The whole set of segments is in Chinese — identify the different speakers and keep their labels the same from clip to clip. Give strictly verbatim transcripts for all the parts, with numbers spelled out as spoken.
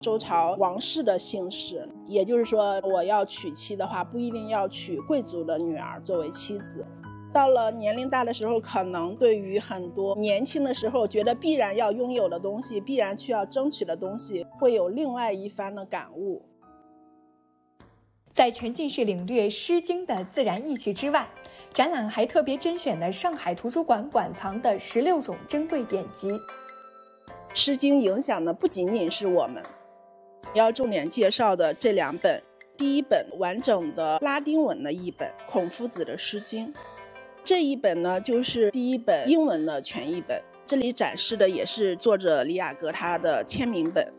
Speaker 1: 周朝王室的姓氏，也就是说，我要娶妻的话，不一定要娶贵族的女儿作为妻子。到了年龄大的时候，可能对于很多年轻的时候觉得必然要拥有的东西，必然需要争取的东西，会有另外一番的感悟。
Speaker 2: 在沉浸式领略《诗经》的自然意趣之外，展览还特别甄选了上海图书馆馆藏的十六种珍贵典籍。《
Speaker 1: 诗经》影响的不仅仅是我们，要重点介绍的这两本，第一本完整的拉丁文的译本孔夫子的《诗经》，这一本呢就是第一本英文的全译本，这里展示的也是作者李雅阁他的签名本。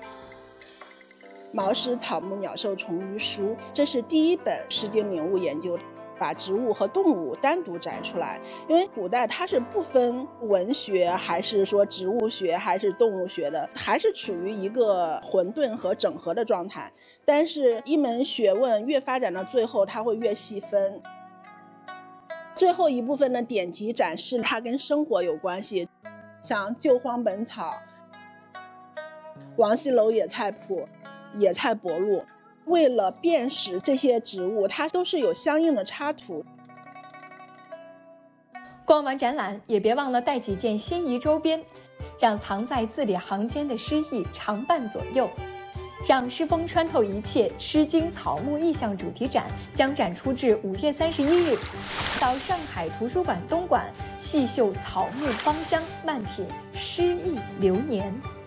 Speaker 1: 毛氏草木鸟兽虫鱼书，这是第一本诗经名物研究，把植物和动物单独摘出来，因为古代它是不分文学还是说植物学还是动物学的，还是处于一个混沌和整合的状态。但是一门学问越发展到最后，它会越细分。最后一部分的典籍展示它跟生活有关系，像《救荒本草》、王羲楼野菜谱、野菜博录，为了辨识这些植物，它都是有相应的插图。
Speaker 2: 逛完展览，也别忘了带几件心仪周边，让藏在字里行间的诗意常伴左右。让诗风穿透一切，《诗经》草木意象主题展将展出至五月三十一日。到上海图书馆东馆细嗅草木芳香，漫品诗意流年。